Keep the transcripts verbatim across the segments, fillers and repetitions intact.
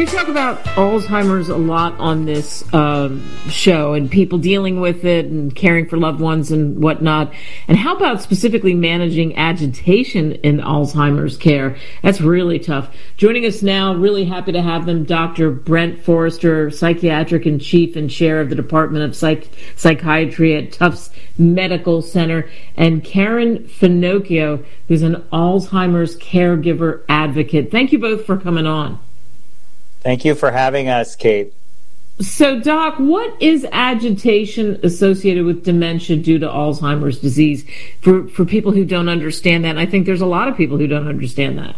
talk about Alzheimer's a lot on this um, show, and people dealing with it and caring for loved ones and whatnot. And how about specifically managing agitation in Alzheimer's care? That's really tough. Joining us now, really happy to have them, Doctor Brent Forrester, psychiatric and chief and chair of the Department of Psych- Psychiatry at Tufts Medical Center, and Karen Finocchio, who's an Alzheimer's caregiver advocate. Thank you both for coming on. Thank you for having us, Kate. So, Doc, what is agitation associated with dementia due to Alzheimer's disease? For, for people who don't understand that, and I think there's a lot of people who don't understand that.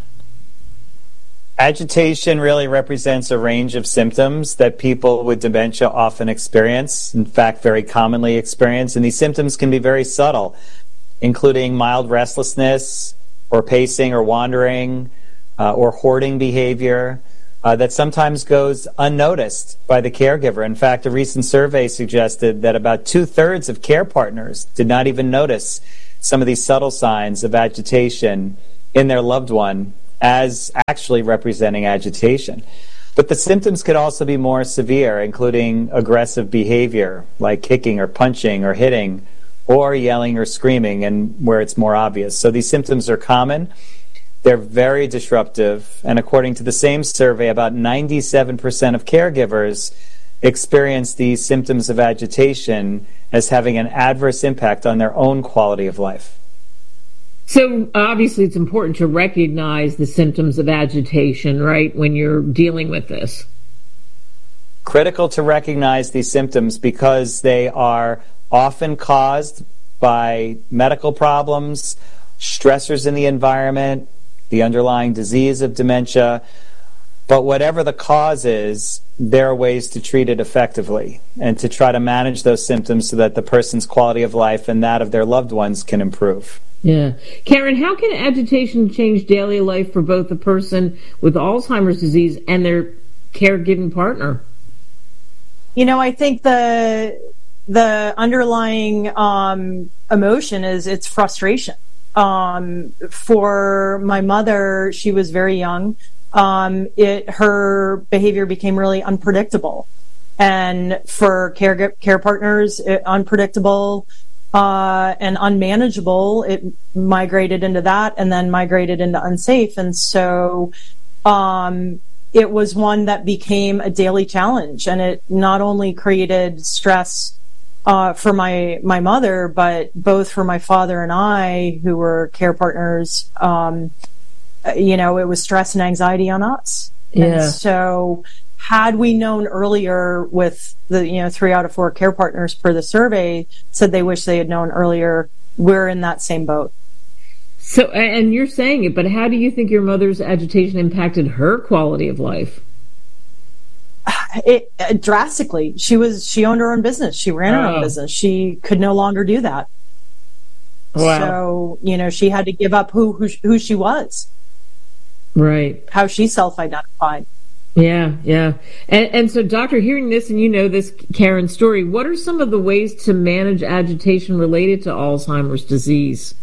Agitation really represents a range of symptoms that people with dementia often experience, in fact, very commonly experience, and these symptoms can be very subtle, including mild restlessness, or pacing or wandering, uh, or hoarding behavior, Uh, that sometimes goes unnoticed by the caregiver. In fact, a recent survey suggested that about two-thirds of care partners did not even notice some of these subtle signs of agitation in their loved one as actually representing agitation. But the symptoms could also be more severe, including aggressive behavior, like kicking or punching or hitting, or yelling or screaming, and where it's more obvious. So these symptoms are common. They're very disruptive, and according to the same survey, about ninety-seven percent of caregivers experience these symptoms of agitation as having an adverse impact on their own quality of life. So obviously it's important to recognize the symptoms of agitation, right, when you're dealing with this. Critical to recognize these symptoms because they are often caused by medical problems, stressors in the environment, the underlying disease of dementia. But whatever the cause is, there are ways to treat it effectively and to try to manage those symptoms so that the person's quality of life and that of their loved ones can improve. Yeah. Karen, how can agitation change daily life for both the person with Alzheimer's disease and their caregiving partner? You know, I think the the underlying um, emotion is it's frustration. Um, for my mother, she was very young. Um, it, her behavior became really unpredictable. And for care, care partners, it, unpredictable, uh, and unmanageable, it migrated into that and then migrated into unsafe. And so, um, it was one that became a daily challenge, and it not only created stress Uh, for my, my mother, but both for my father and I, who were care partners, um, you know, it was stress and anxiety on us. Yeah. And so had we known earlier with the, you know, three out of four care partners per the survey said they wish they had known earlier, we're in that same boat. So, and you're saying it, but how do you think your mother's agitation impacted her quality of life? It uh, drastically. She was. She owned her own business. She ran her oh. own business. She could no longer do that. Wow. So you know, she had to give up who who, who she was. Right. How she self-identified. Yeah, yeah. And, and so, Doctor, hearing this, and you know this Karen's story, what are some of the ways to manage agitation related to Alzheimer's disease?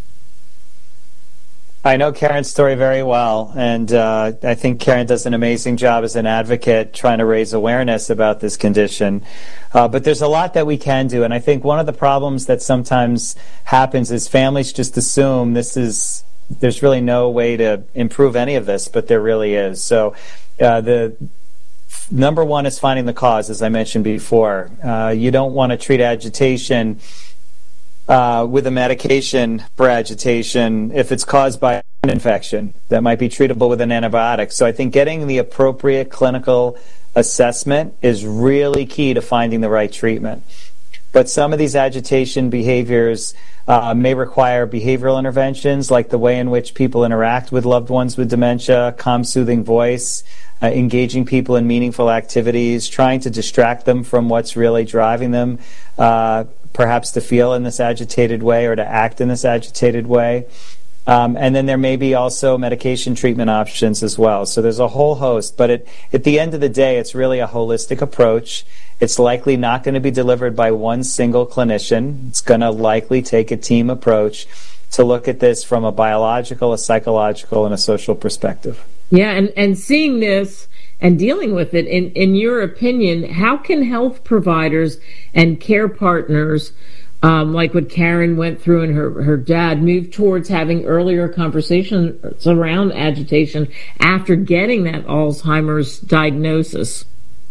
I know Karen's story very well, and uh, I think Karen does an amazing job as an advocate trying to raise awareness about this condition. Uh, but there's a lot that we can do, and I think one of the problems that sometimes happens is families just assume this is, there's really no way to improve any of this, but there really is. So uh, the number one is finding the cause, as I mentioned before. Uh, you don't want to treat agitation Uh, with a medication for agitation if it's caused by an infection that might be treatable with an antibiotic. So I think getting the appropriate clinical assessment is really key to finding the right treatment. But some of these agitation behaviors uh, may require behavioral interventions, like the way in which people interact with loved ones with dementia, calm, soothing voice, uh, engaging people in meaningful activities, trying to distract them from what's really driving them, uh, perhaps to feel in this agitated way or to act in this agitated way. Um, and then there may be also medication treatment options as well. So there's a whole host. But it, at the end of the day, it's really a holistic approach. It's likely not going to be delivered by one single clinician. It's going to likely take a team approach to look at this from a biological, a psychological, and a social perspective. Yeah, and, and seeing this and dealing with it. In, in your opinion, how can health providers and care partners, um, like what Karen went through and her, her dad, move towards having earlier conversations around agitation after getting that Alzheimer's diagnosis?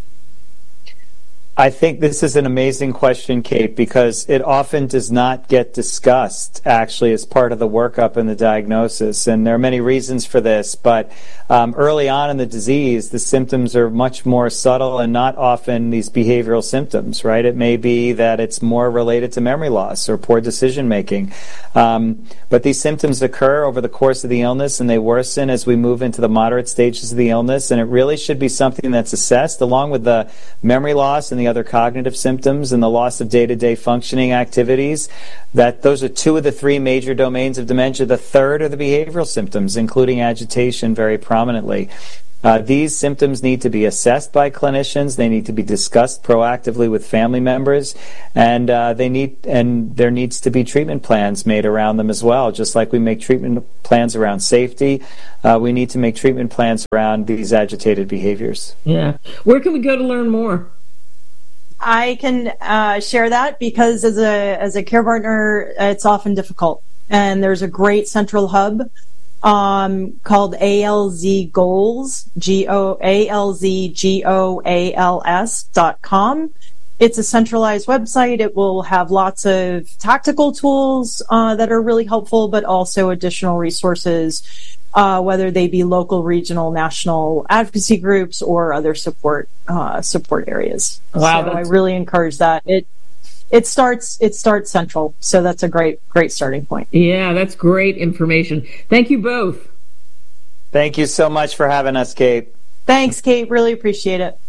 I think this is an amazing question, Kate, because it often does not get discussed, actually, as part of the workup and the diagnosis. And there are many reasons for this, but um, early on in the disease, the symptoms are much more subtle and not often these behavioral symptoms, right? It may be that it's more related to memory loss or poor decision-making. Um, but these symptoms occur over the course of the illness, and they worsen as we move into the moderate stages of the illness. And it really should be something that's assessed, along with the memory loss and the other cognitive symptoms and the loss of day-to-day functioning activities. That those are two of the three major domains of dementia. The third are the behavioral symptoms, including agitation very prominently. Uh, these symptoms need to be assessed by clinicians. They need to be discussed proactively with family members, and uh, they need and there needs to be treatment plans made around them as well. Just like we make treatment plans around safety, uh, we need to make treatment plans around these agitated behaviors. Yeah. Where can we go to learn more? I can uh, share that because as a as a care partner, it's often difficult, and there's a great central hub um, called A L Z Goals, G O A L Z G O A L S dot com. It's a centralized website. It will have lots of tactical tools uh, that are really helpful, but also additional resources, uh, whether they be local, regional, national advocacy groups or other support uh, support areas. Wow, so I really encourage that. It it starts it starts central, so that's a great great starting point. Yeah, that's great information. Thank you both. Thank you so much for having us, Kate. Thanks, Kate. Really appreciate it.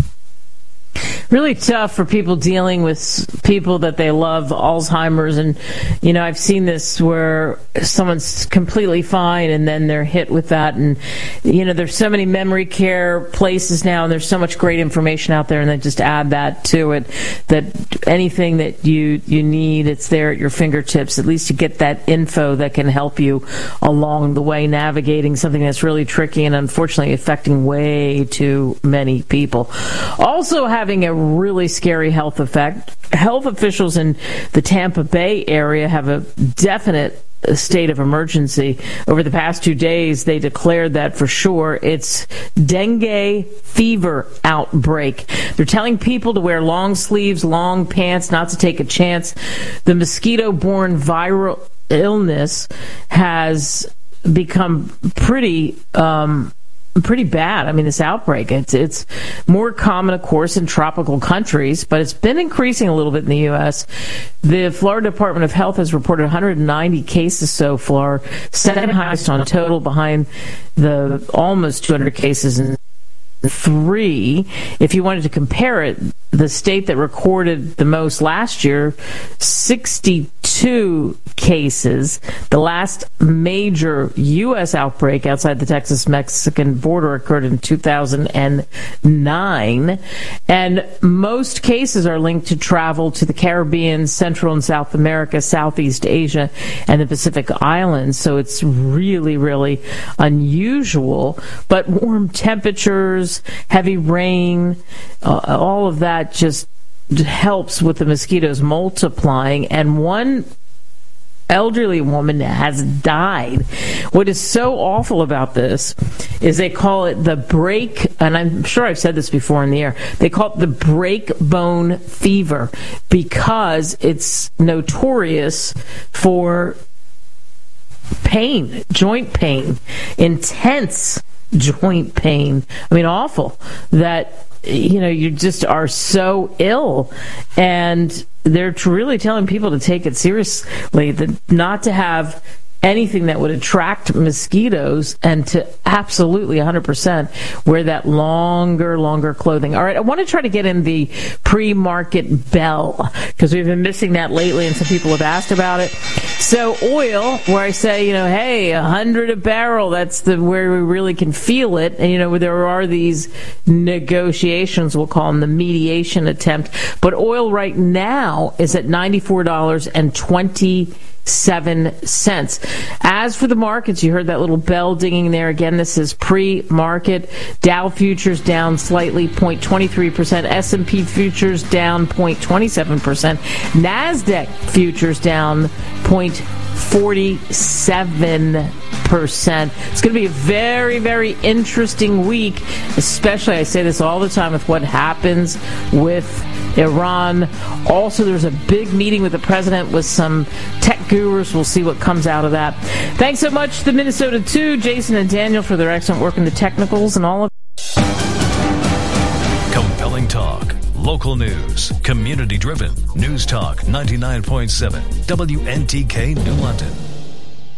Really tough for people dealing with people that they love, Alzheimer's. And, you know, I've seen this where someone's completely fine and then they're hit with that. And, you know, there's so many memory care places now, and there's so much great information out there, and then just add that to it, that anything that you, you need, it's there at your fingertips. At least you get that info that can help you along the way navigating something that's really tricky and unfortunately affecting way too many people. Also having a really scary health effect. Health officials in the Tampa Bay area have a definite state of emergency. Over the past two days, they declared that for sure it's dengue fever outbreak. They're telling people to wear long sleeves, long pants, not to take a chance. The mosquito-borne viral illness has become pretty um pretty bad. I mean, this outbreak, it's it's more common, of course, in tropical countries, but it's been increasing a little bit in the U S. The Florida Department of Health has reported one hundred ninety cases so far, second highest on total, behind the almost two hundred cases in three. If you wanted to compare it, the state that recorded the most last year, sixty-two cases. The last major U S outbreak outside the Texas-Mexican border occurred in two thousand nine. And most cases are linked to travel to the Caribbean, Central and South America, Southeast Asia, and the Pacific Islands. So it's really, really unusual. But warm temperatures, heavy rain, uh, all of that just helps with the mosquitoes multiplying. And one elderly woman has died. What is so awful about this is they call it the break, and I'm sure I've said this before in the air, they call it the break bone fever because it's notorious for pain, joint pain, intense joint pain. I mean, awful that, you know, you just are so ill, and they're really telling people to take it seriously, that not to have anything that would attract mosquitoes, and to absolutely one hundred percent wear that longer, longer clothing. All right, I want to try to get in the pre-market bell because we've been missing that lately, and some people have asked about it. So oil, where I say, you know, hey, a hundred a barrel, that's the where we really can feel it. And, you know, there are these negotiations, we'll call them the mediation attempt. But oil right now is at ninety-four dollars and twenty seven cents. As for the markets, you heard that little bell dinging there. Again, this is pre-market. Dow futures down slightly, zero point two three percent. S and P futures down zero point two seven percent. NASDAQ futures down zero point four seven percent. It's going to be a very, very interesting week, especially, I say this all the time, with what happens with Iran. Also, there's a big meeting with the president with some tech gurus. We'll see what comes out of that. Thanks so much to Minnesota two, Jason and Daniel, for their excellent work in the technicals and all of Compelling talk, local news, community-driven. News Talk ninety-nine point seven, W N T K New London.